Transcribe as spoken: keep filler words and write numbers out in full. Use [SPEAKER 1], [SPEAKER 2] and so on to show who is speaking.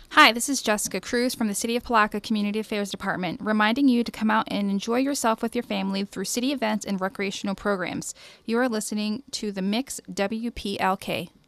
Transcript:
[SPEAKER 1] Hi, this is Jessica Cruz from the City of Palaca Community Affairs Department, reminding you to come out and enjoy yourself with your family through city events and recreational programs. You are listening to the Mix W P L K.